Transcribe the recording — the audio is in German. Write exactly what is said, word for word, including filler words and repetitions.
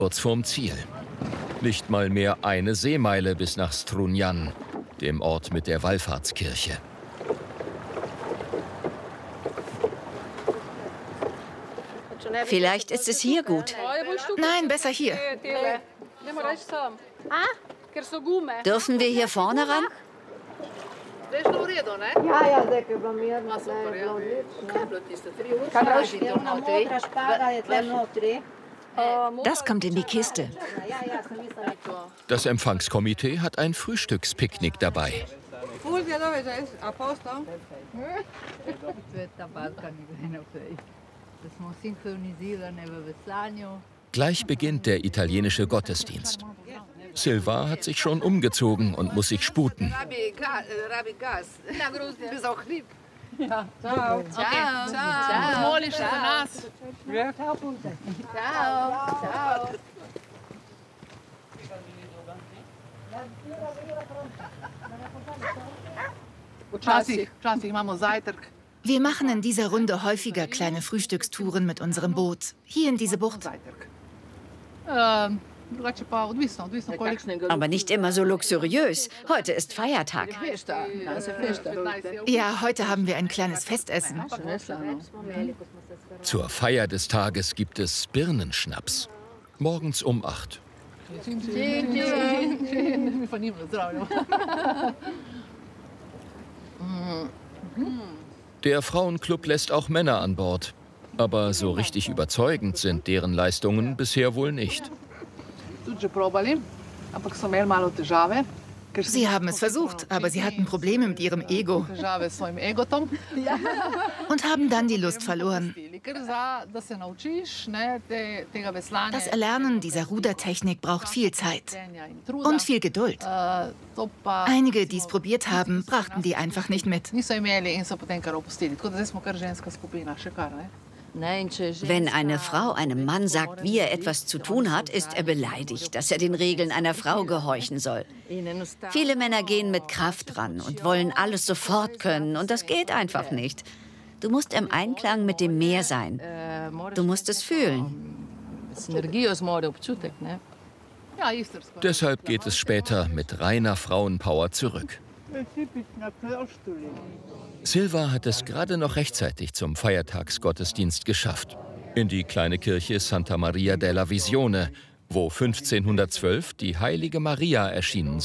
Kurz vorm Ziel. Nicht mal mehr eine Seemeile bis nach Strunjan, dem Ort mit der Wallfahrtskirche. Vielleicht ist es hier gut. Nein, besser hier. Dürfen wir hier vorne ran? Das kommt in die Kiste. Das Empfangskomitee hat ein Frühstückspicknick dabei. Gleich beginnt der italienische Gottesdienst. Silva hat sich schon umgezogen und muss sich sputen. Wir machen in dieser Runde häufiger kleine Frühstückstouren mit unserem Boot. Hier in diese Bucht. Aber nicht immer so luxuriös. Heute ist Feiertag. Ja, heute haben wir ein kleines Festessen. Zur Feier des Tages gibt es Birnenschnaps. Morgens um acht. Der Frauenclub lässt auch Männer an Bord. Aber so richtig überzeugend sind deren Leistungen bisher wohl nicht. Sie haben es versucht, aber sie hatten Probleme mit ihrem Ego. Und haben dann die Lust verloren. Das Erlernen dieser Rudertechnik braucht viel Zeit. Und viel Geduld. Einige, die es probiert haben, brachten die einfach nicht mit. Wenn eine Frau einem Mann sagt, wie er etwas zu tun hat, ist er beleidigt, dass er den Regeln einer Frau gehorchen soll. Viele Männer gehen mit Kraft ran und wollen alles sofort können, und das geht einfach nicht. Du musst im Einklang mit dem Meer sein. Du musst es fühlen. Deshalb geht es später mit reiner Frauenpower zurück. Silva hat es gerade noch rechtzeitig zum Feiertagsgottesdienst geschafft. In die kleine Kirche Santa Maria della Visione, wo fünfzehnhundertzwölf die heilige Maria erschienen